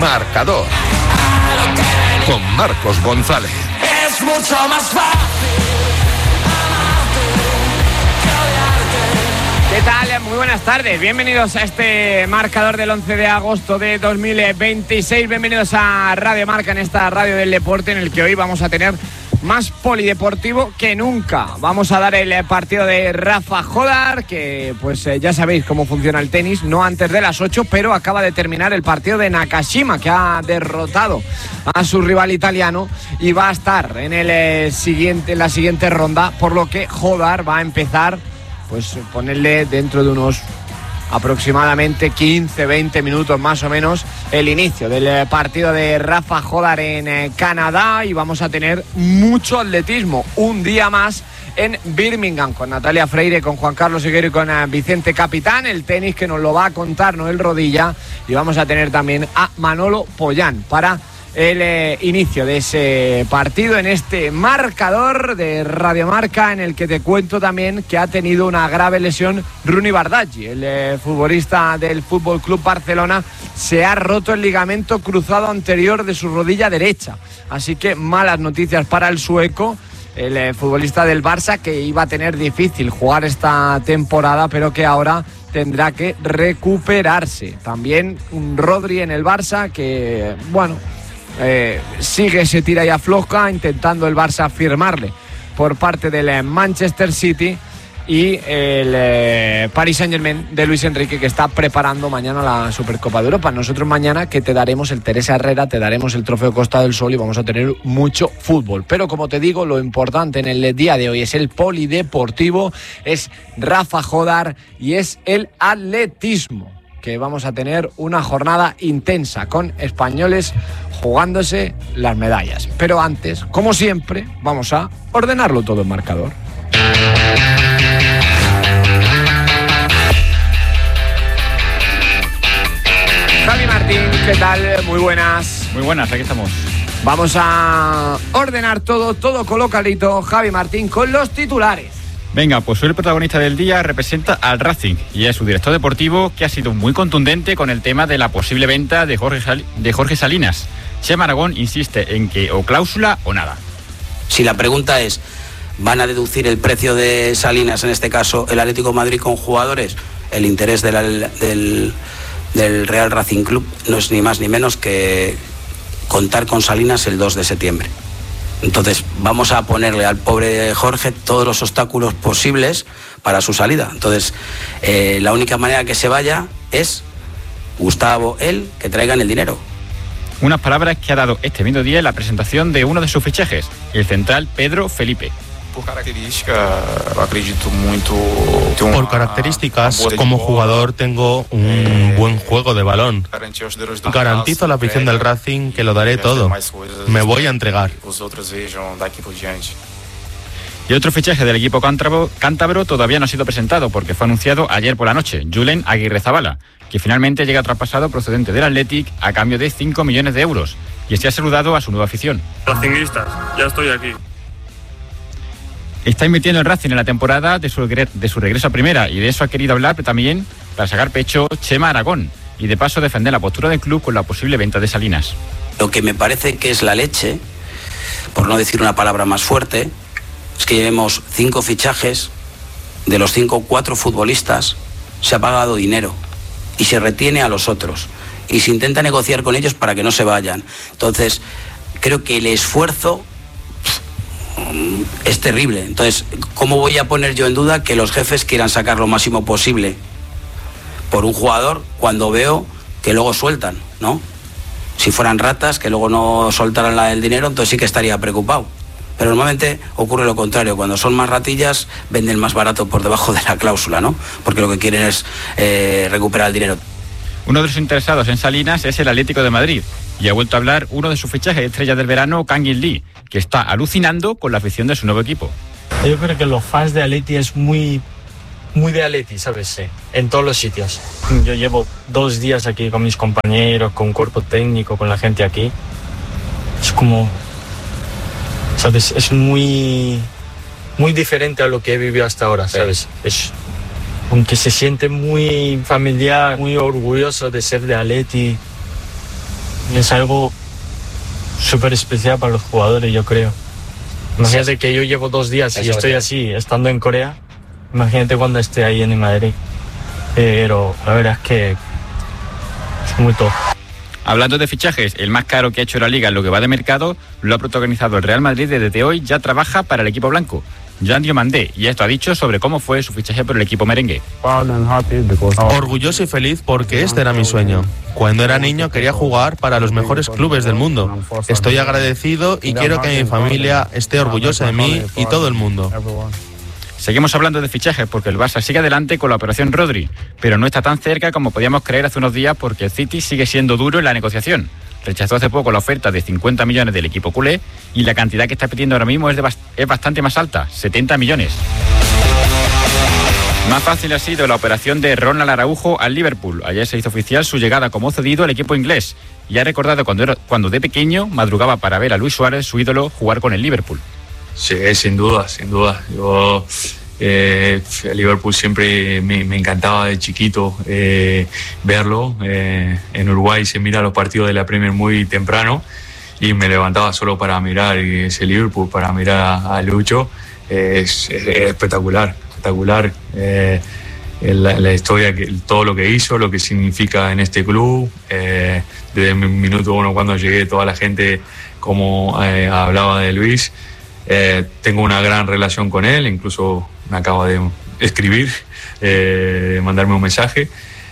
Marcador con Marcos González. Es mucho más fácil. ¿Qué tal? Muy buenas tardes. Bienvenidos a este marcador del 11 de agosto de 2026. Bienvenidos a Radio Marca, en esta radio del deporte, en el que hoy vamos a tener más polideportivo que nunca. Vamos a dar el partido de Rafa Jodar, que pues ya sabéis cómo funciona el tenis, no antes de las 8, pero acaba de terminar el partido de Nakashima, que ha derrotado a su rival italiano y va a estar en la siguiente ronda, por lo que Jodar va a empezar, pues ponerle dentro de unos aproximadamente 15-20 minutos más o menos el inicio del partido de Rafa Jodar en Canadá, y vamos a tener mucho atletismo un día más en Birmingham, con Natalia Freire, con Juan Carlos Higuero y con Vicente Capitán. El tenis que nos lo va a contar Noel Rodilla, y vamos a tener también a Manolo Pollán para el inicio de ese partido en este marcador de Radio Marca, en el que te cuento también que ha tenido una grave lesión Runi Bardghji, el futbolista del Fútbol Club Barcelona. Se ha roto el ligamento cruzado anterior de su rodilla derecha, así que malas noticias para el sueco, el futbolista del Barça, que iba a tener difícil jugar esta temporada, pero que ahora tendrá que recuperarse. También un Rodri en el Barça que, bueno, sigue, se tira y afloja, intentando el Barça firmarle por parte del Manchester City, y el Paris Saint-Germain de Luis Enrique, que está preparando mañana la Supercopa de Europa. Nosotros mañana, que te daremos el Teresa Herrera, te daremos el Trofeo Costa del Sol, y vamos a tener mucho fútbol. Pero como te digo, lo importante en el día de hoy es el polideportivo, es Rafa Jodar y es el atletismo, que vamos a tener una jornada intensa con españoles jugándose las medallas. Pero antes, como siempre, vamos a ordenarlo todo en marcador. Javi Martín, ¿qué tal? Muy buenas. Muy buenas, aquí estamos. Vamos a ordenar todo colocadito, Javi Martín, con los titulares. Venga, pues hoy el protagonista del día representa al Racing y es su director deportivo, que ha sido muy contundente con el tema de la posible venta de Jorge Salinas. Chema Aragón insiste en que o cláusula o nada. Si la pregunta es, ¿van a deducir el precio de Salinas, en este caso el Atlético de Madrid, con jugadores? El interés del Real Racing Club no es ni más ni menos que contar con Salinas el 2 de septiembre. Entonces vamos a ponerle al pobre Jorge todos los obstáculos posibles para su salida. Entonces la única manera que se vaya es Gustavo, él, que traigan el dinero. Unas palabras que ha dado este mismo día en la presentación de uno de sus fichajes, el central Pedro Felipe. Por características, como jugador tengo un buen juego de balón. Garantizo a la afición del Racing que lo daré todo. Me voy a entregar. Y otro fichaje del equipo cántabro todavía no ha sido presentado, porque fue anunciado ayer por la noche, Julen Aguirrezabala, que finalmente llega traspasado procedente del Athletic a cambio de 5 millones de euros, y se ha saludado a su nueva afición. Racinguistas, ya estoy aquí. Está invirtiendo en Racing en la temporada de su regreso a primera, y de eso ha querido hablar también para sacar pecho Chema Aragón y de paso defender la postura del club con la posible venta de Salinas. Lo que me parece que es la leche, por no decir una palabra más fuerte, es que llevemos 5 fichajes, de los 5, 4 futbolistas, se ha pagado dinero y se retiene a los otros y se intenta negociar con ellos para que no se vayan. Entonces creo que el esfuerzo es terrible. Entonces, ¿cómo voy a poner yo en duda que los jefes quieran sacar lo máximo posible por un jugador cuando veo que luego sueltan, ¿no? Si fueran ratas, que luego no soltaran el dinero, entonces sí que estaría preocupado. Pero normalmente ocurre lo contrario, cuando son más ratillas venden más barato por debajo de la cláusula, ¿no? Porque lo que quieren es recuperar el dinero. Uno de los interesados en Salinas es el Atlético de Madrid, y ha vuelto a hablar uno de sus fichajes estrellas del verano, Kangin Lee, que está alucinando con la afición de su nuevo equipo. Yo creo que los fans de Atleti es muy de Atleti, ¿sabes? Sí, en todos los sitios. Yo llevo 2 días aquí con mis compañeros, con cuerpo técnico, con la gente aquí. Es como, ¿sabes? Es muy diferente a lo que he vivido hasta ahora, ¿sabes? Es, aunque se siente muy familiar, muy orgulloso de ser de Atleti. es algo súper especial para los jugadores, yo creo. Imagínate que yo llevo 2 días y estoy así, estando en Corea. Imagínate cuando esté ahí en el Madrid. Pero la verdad es que es muy top. Hablando de fichajes, el más caro que ha hecho la Liga en lo que va de mercado lo ha protagonizado el Real Madrid. Desde hoy ya trabaja para el equipo blanco. Jean Diomandé, y esto ha dicho sobre cómo fue su fichaje por el equipo merengue. Orgulloso y feliz porque este era mi sueño. Cuando era niño quería jugar para los mejores clubes del mundo. Estoy agradecido y quiero que mi familia esté orgullosa de mí y todo el mundo. Seguimos hablando de fichajes porque el Barça sigue adelante con la operación Rodri, pero no está tan cerca como podíamos creer hace unos días porque el City sigue siendo duro en la negociación. Rechazó hace poco la oferta de 50 millones del equipo culé y la cantidad que está pidiendo ahora mismo es bastante más alta, 70 millones. Más fácil ha sido la operación de Ronald Araujo al Liverpool. Ayer se hizo oficial su llegada como cedido al equipo inglés y ha recordado cuando de pequeño madrugaba para ver a Luis Suárez, su ídolo, jugar con el Liverpool. Sí, sin duda. Yo el Liverpool siempre me encantaba de chiquito verlo. En Uruguay se mira los partidos de la Premier muy temprano y me levantaba solo para mirar ese Liverpool, para mirar a Lucho. Es espectacular. La historia, todo lo que hizo, lo que significa en este club. Desde el minuto 1 cuando llegué, toda la gente como hablaba de Luis. Tengo una gran relación con él, incluso me acaba de escribir, mandarme un mensaje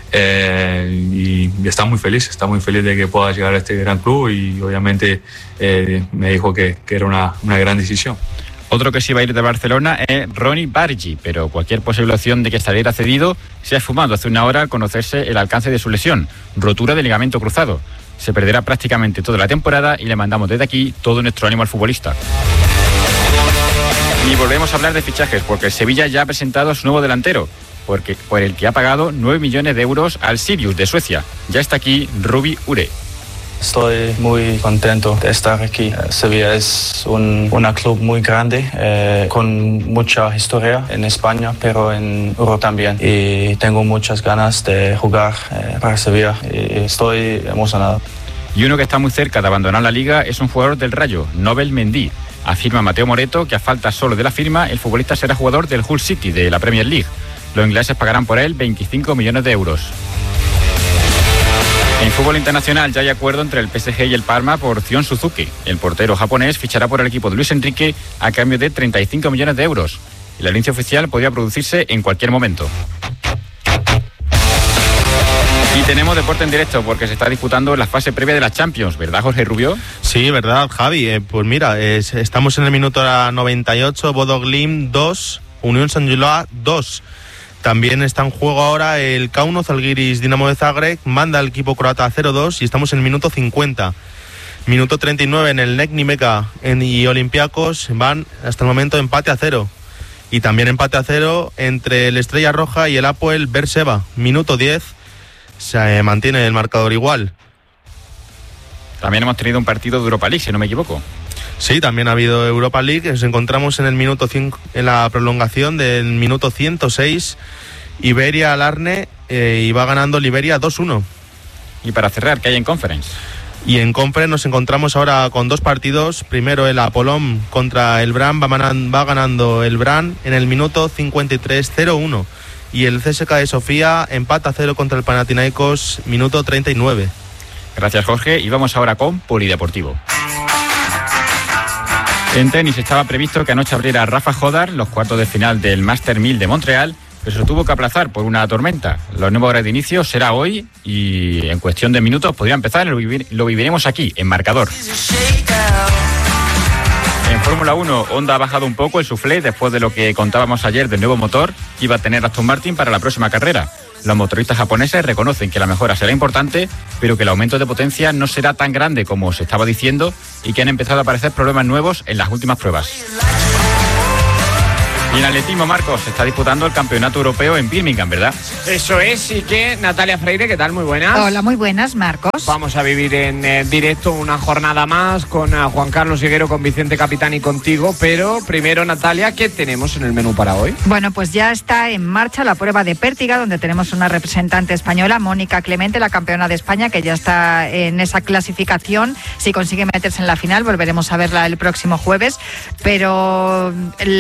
y está muy feliz de que pueda llegar a este gran club y obviamente me dijo que era una gran decisión. Otro que sí va a ir de Barcelona es Ronny Bargi, pero cualquier posible opción de que saliera cedido se ha esfumado hace una hora al conocerse el alcance de su lesión, rotura de ligamento cruzado. Se perderá prácticamente toda la temporada y le mandamos desde aquí todo nuestro ánimo al futbolista. Y volvemos a hablar de fichajes porque el Sevilla ya ha presentado a su nuevo delantero, por el que ha pagado 9 millones de euros al Sirius de Suecia. Ya está aquí Rubi Ure. Estoy muy contento de estar aquí. Sevilla es un club muy grande, con mucha historia en España, pero en Europa también. Y tengo muchas ganas de jugar para Sevilla y estoy emocionado. Y uno que está muy cerca de abandonar la liga es un jugador del Rayo, Nobel Mendy. Afirma Mateo Moreto que a falta solo de la firma, el futbolista será jugador del Hull City de la Premier League. Los ingleses pagarán por él 25 millones de euros. En fútbol internacional ya hay acuerdo entre el PSG y el Parma por Zion Suzuki. El portero japonés fichará por el equipo de Luis Enrique a cambio de 35 millones de euros. El anuncio oficial podría producirse en cualquier momento. Y tenemos deporte en directo porque se está disputando la fase previa de la Champions, ¿verdad, Jorge Rubio? Sí, verdad, Javi. Pues mira, estamos en el minuto 98, Bodo Glimt 2, Unión Saint-Gilloise 2. También está en juego ahora el Kauno Zalgiris Dinamo de Zagreb, manda al equipo croata 0-2 y estamos en el minuto 50. Minuto 39 en el Nizhny Meka y Olympiacos van hasta el momento empate a 0. Y también empate a 0 entre el Estrella Roja y el Hapoel Beerseba. Minuto 10, se mantiene el marcador igual. También hemos tenido un partido de Europa League, si no me equivoco. Sí, también ha habido Europa League. Nos encontramos en el minuto 5, en la prolongación del minuto 106. Iberia Larne y va ganando Liberia 2-1. Y para cerrar, ¿qué hay en Conference? Y en Conference nos encontramos ahora con dos partidos. Primero el Apollon contra el Brann, va ganando el Brann en el minuto 53 0-1. Y el CSKA de Sofía empata a 0 contra el Panathinaikos, minuto 39. Gracias, Jorge. Y vamos ahora con Polideportivo. En tenis estaba previsto que anoche abriera Rafa Jodar los cuartos de final del Master 1000 de Montreal, pero se tuvo que aplazar por una tormenta. La nueva hora de inicio será hoy y en cuestión de minutos podría empezar. Lo viviremos aquí, en Marcador. En Fórmula 1, Honda ha bajado un poco el suflé después de lo que contábamos ayer del nuevo motor que iba a tener Aston Martin para la próxima carrera. Los motoristas japoneses reconocen que la mejora será importante, pero que el aumento de potencia no será tan grande como se estaba diciendo y que han empezado a aparecer problemas nuevos en las últimas pruebas. Y en atletismo, Marcos, se está disputando el campeonato europeo en Birmingham, ¿verdad? Eso es, y que Natalia Freire, ¿qué tal? Muy buenas. Hola, muy buenas, Marcos. Vamos a vivir en directo una jornada más con Juan Carlos Higuero, con Vicente Capitán y contigo, pero primero, Natalia, ¿qué tenemos en el menú para hoy? Bueno, pues ya está en marcha la prueba de pértiga, donde tenemos una representante española, Mónica Clemente, la campeona de España, que ya está en esa clasificación. Si consigue meterse en la final, volveremos a verla el próximo jueves, pero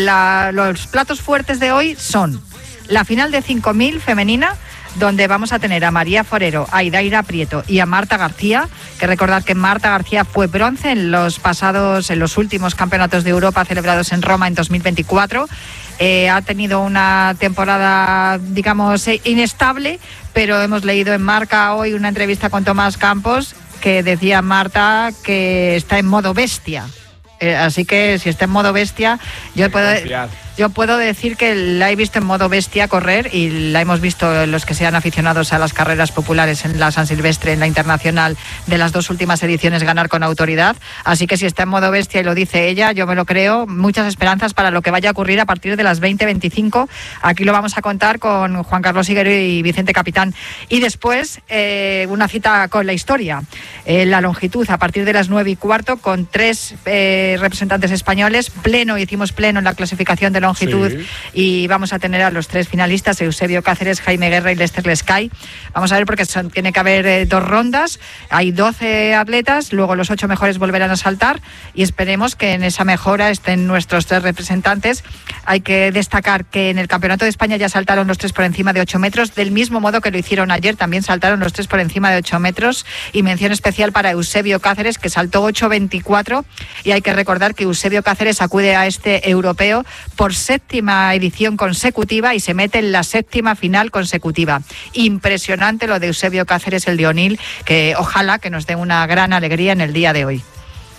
los platos fuertes de hoy son la final de 5.000 femenina, donde vamos a tener a María Forero, a Idaira Prieto y a Marta García, que recordar que Marta García fue bronce en los últimos campeonatos de Europa celebrados en Roma en 2024. Ha tenido una temporada, digamos, inestable, pero hemos leído en Marca hoy una entrevista con Tomás Campos que decía Marta que está en modo bestia. Así que si está en modo bestia, yo puedo decir que la he visto en modo bestia correr, y la hemos visto los que sean aficionados a las carreras populares en la San Silvestre, en la internacional de las 2 últimas ediciones, ganar con autoridad. Así que si está en modo bestia y lo dice ella, yo me lo creo. Muchas esperanzas para lo que vaya a ocurrir a partir de las 20:25. Aquí lo vamos a contar con Juan Carlos Higuero y Vicente Capitán. Y después una cita con la historia. La longitud a partir de las 9:15 con 3 representantes españoles. Hicimos pleno en la clasificación de longitud, sí. Y vamos a tener a los 3 finalistas, Eusebio Cáceres, Jaime Guerra y Lester Lescay. Vamos a ver, porque tiene que haber 2 rondas, hay 12 atletas, luego los 8 mejores volverán a saltar, y esperemos que en esa mejora estén nuestros 3 representantes. Hay que destacar que en el Campeonato de España ya saltaron los 3 por encima de 8 metros, del mismo modo que lo hicieron ayer, también saltaron los 3 por encima de 8 metros, y mención especial para Eusebio Cáceres, que saltó 8:24, y hay que recordar que Eusebio Cáceres acude a este europeo por 7ª edición consecutiva y se mete en la 7ª final consecutiva. Impresionante lo de Eusebio Cáceres, el de Onil, que ojalá que nos dé una gran alegría en el día de hoy.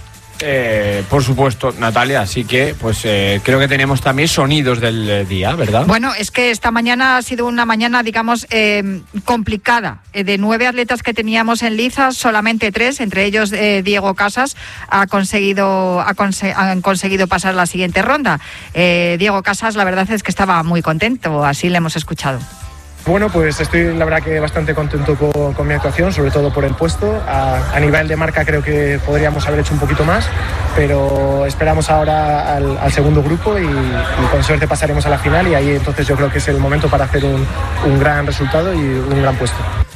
Por supuesto, Natalia, así que pues creo que tenemos también sonidos del día, ¿verdad? Bueno, es que esta mañana ha sido una mañana, digamos, complicada. De 9 atletas que teníamos en liza, solamente 3, entre ellos Diego Casas, han conseguido pasar la siguiente ronda. Diego Casas, la verdad es que estaba muy contento, así le hemos escuchado. Bueno, pues estoy la verdad que bastante contento con mi actuación, sobre todo por el puesto. A nivel de marca creo que podríamos haber hecho un poquito más, pero esperamos ahora al segundo grupo y con suerte pasaremos a la final, y ahí entonces yo creo que es el momento para hacer un gran resultado y un gran puesto.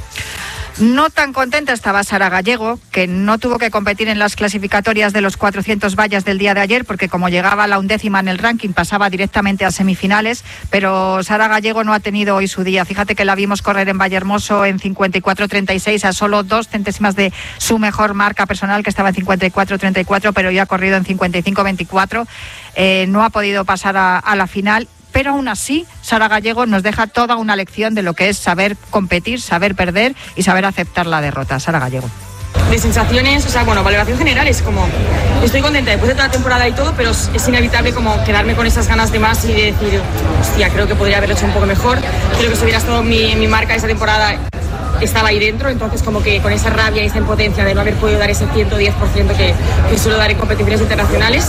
No tan contenta estaba Sara Gallego, que no tuvo que competir en las clasificatorias de los 400 vallas del día de ayer, porque como llegaba a la 11ª en el ranking, pasaba directamente a semifinales, pero Sara Gallego no ha tenido hoy su día. Fíjate que la vimos correr en Vallehermoso en 54:36, a solo 2 centésimas de su mejor marca personal, que estaba en 54:34, pero ya ha corrido en 55:24. No ha podido pasar a la final. Pero aún así, Sara Gallego nos deja toda una lección de lo que es saber competir, saber perder y saber aceptar la derrota. Sara Gallego. De sensaciones, valoración general es como, estoy contenta después de toda la temporada y todo, pero es inevitable como quedarme con esas ganas de más y de decir, hostia, creo que podría haberlo hecho un poco mejor. Creo que si hubiera estado mi marca esa temporada, estaba ahí dentro, entonces como que con esa rabia y esa impotencia de no haber podido dar ese 110% que suelo dar en competiciones internacionales,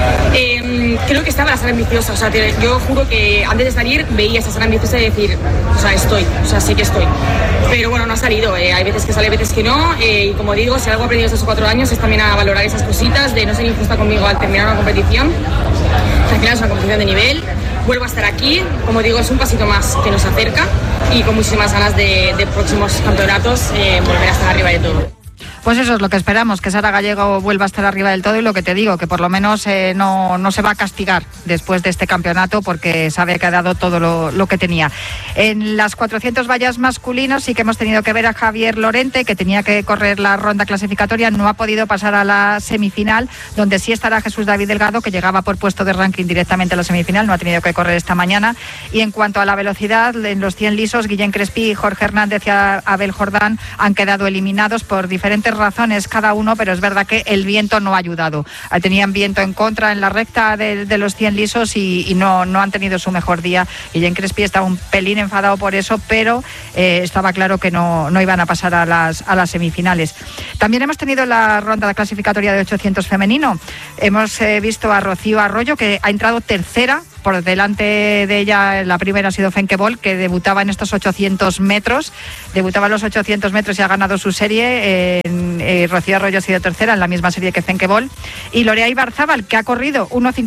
creo que estaba la Sara ambiciosa. Yo juro que antes de salir veía esa Sara ambiciosa y decir, sé que estoy, pero bueno, no ha salido. Hay veces que sale, veces que no, y como digo, si algo he aprendido estos 4 años es también a valorar esas cositas, de no ser injusta conmigo al terminar una competición. Al final es una competición de nivel, vuelvo a estar aquí, como digo, es un pasito más que nos acerca, y con muchísimas ganas de próximos campeonatos volver a estar arriba de todo. Pues eso es lo que esperamos, que Sara Gallego vuelva a estar arriba del todo, y lo que te digo, que por lo menos no se va a castigar después de este campeonato, porque sabe que ha dado todo lo que tenía. En las 400 vallas masculinos sí que hemos tenido que ver a Javier Lorente, que tenía que correr la ronda clasificatoria, no ha podido pasar a la semifinal, donde sí estará Jesús David Delgado, que llegaba por puesto de ranking directamente a la semifinal, no ha tenido que correr esta mañana. Y en cuanto a la velocidad, en los 100 lisos, Guillén Crespi, Jorge Hernández y Abel Jordán han quedado eliminados por diferentes razones cada uno, pero es verdad que el viento no ha ayudado. Tenían viento en contra en la recta de los 100 lisos y no han tenido su mejor día. Guillén Crespi estaba un pelín enfadado por eso, pero estaba claro que no iban a pasar a las semifinales. También hemos tenido la ronda de clasificatoria de 800 femenino. Hemos visto a Rocío Arroyo, que ha entrado tercera por delante de ella la primera ha sido Femke Bol, que debutaba en estos 800 metros, debutaba en los 800 metros y ha ganado su serie. Rocío Arroyo ha sido tercera en la misma serie que Femke Bol, y Lorea Ibarzábal, que ha corrido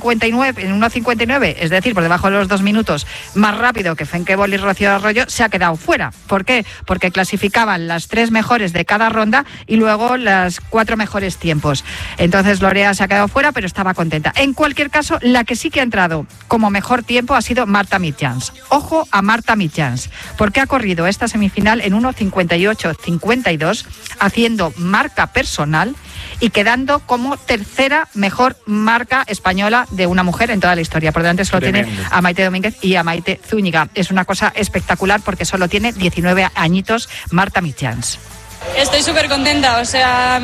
1.59, es decir, por debajo de los 2 minutos, más rápido que Femke Bol y Rocío Arroyo, se ha quedado fuera. ¿Por qué? Porque clasificaban las 3 mejores de cada ronda y luego las 4 mejores tiempos. Entonces Lorea se ha quedado fuera, pero estaba contenta. En cualquier caso, la que sí que ha entrado como mejor tiempo ha sido Marta Mitjans. Ojo a Marta Mitjans, porque ha corrido esta semifinal en 1.58.52, haciendo marca personal y quedando como tercera mejor marca española de una mujer en toda la historia. Por delante solo tiene a Maite Domínguez y a Maite Zúñiga. Es una cosa espectacular porque solo tiene 19 añitos Marta Mitjans. Estoy súper contenta, o sea,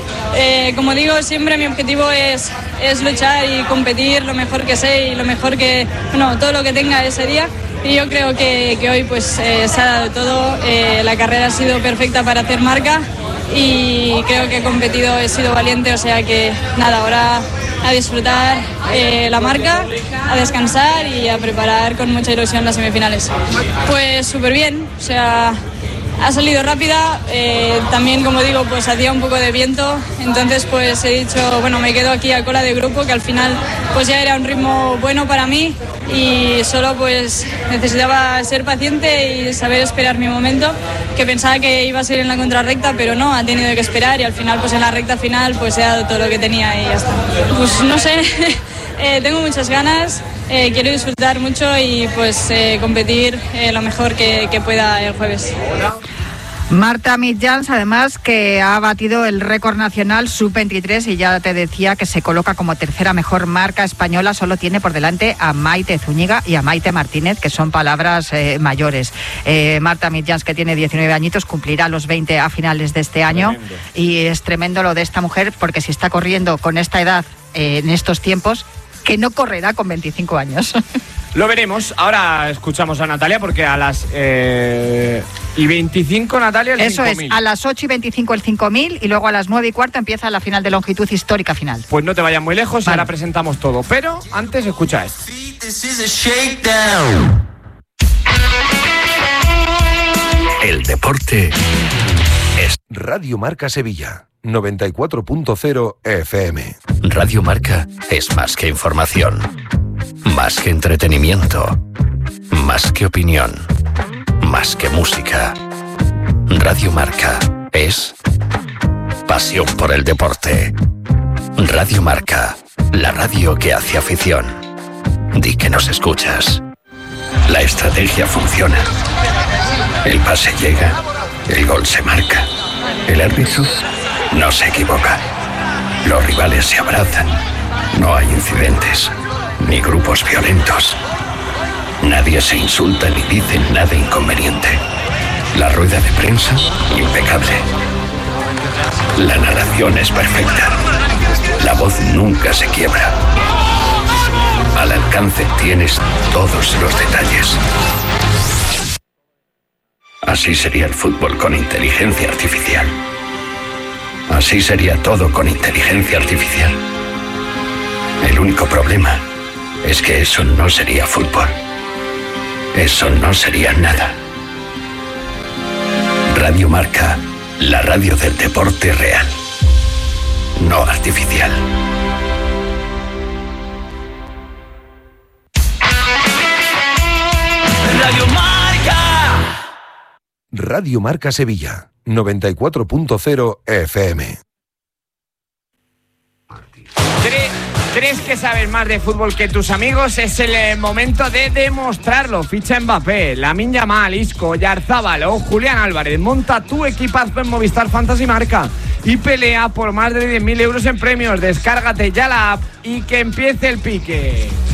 como digo, siempre mi objetivo es luchar y competir lo mejor que sé y lo mejor que, bueno, todo lo que tenga ese día. Y yo creo que hoy pues se ha dado todo, la carrera ha sido perfecta para hacer marca y creo que he competido, he sido valiente, o sea que nada, ahora a disfrutar la marca, a descansar y a preparar con mucha ilusión las semifinales. Pues súper bien, o sea, ha salido rápida, también como digo pues hacía un poco de viento, entonces pues he dicho, bueno, me quedo aquí a cola de grupo, que al final pues ya era un ritmo bueno para mí y solo pues necesitaba ser paciente y saber esperar mi momento, que pensaba que iba a ser en la contrarrecta, pero no, ha tenido que esperar y al final pues en la recta final pues he dado todo lo que tenía y ya está. Pues no sé, tengo muchas ganas, quiero disfrutar mucho y pues competir lo mejor que pueda el jueves. Marta Mitjans, además, que ha batido el récord nacional sub-23 y ya te decía que se coloca como tercera mejor marca española, solo tiene por delante a Maite Zúñiga y a Maite Martínez, que son palabras mayores. Marta Mitjans, que tiene 19 añitos, cumplirá los 20 a finales de este año. Tremendo. Y es tremendo lo de esta mujer, porque si está corriendo con esta edad en estos tiempos, que no correrá con 25 años. Lo veremos. Ahora escuchamos a Natalia, porque a las y 25, Natalia, el 5.000. Eso es, a las 8:25 el 5.000 y luego a las 9:15 empieza la final de longitud histórica final. Pues no te vayas muy lejos, vale. Ahora presentamos todo, pero antes escucha esto. El deporte es Radio Marca Sevilla, 94.0 FM. Radio Marca es más que información, más que entretenimiento, más que opinión, más que música. Radio Marca es pasión por el deporte. Radio Marca, la radio que hace afición. Di que nos escuchas. La estrategia funciona. El pase llega, el gol se marca. El árbitro no se equivoca. Los rivales se abrazan. No hay incidentes, ni grupos violentos. Nadie se insulta ni dice nada inconveniente. La rueda de prensa, impecable. La narración es perfecta. La voz nunca se quiebra. Al alcance tienes todos los detalles. Así sería el fútbol con inteligencia artificial. Así sería todo con inteligencia artificial. El único problema es que eso no sería fútbol. Eso no sería nada. Radio Marca, la radio del deporte real, no artificial. Radio Marca. Radio Marca Sevilla, 94.0 FM. ¿Crees que sabes más de fútbol que tus amigos? Es el momento de demostrarlo. Ficha Mbappé, Lamine Yamal, Isco, Oyarzabal o Julián Álvarez. Monta tu equipazo en Movistar Fantasy Marca y pelea por más de 10.000 euros en premios. Descárgate ya la app y que empiece el pique.